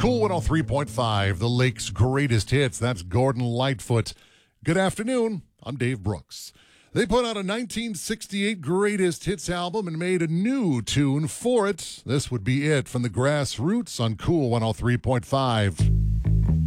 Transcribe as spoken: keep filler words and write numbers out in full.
Cool one oh three point five, the Lake's greatest hits. That's Gordon Lightfoot. Good afternoon. I'm Dave Brooks. They put out a nineteen sixty-eight greatest hits album and made a new tune for it. This would be it from the Grassroots on Cool one oh three point five.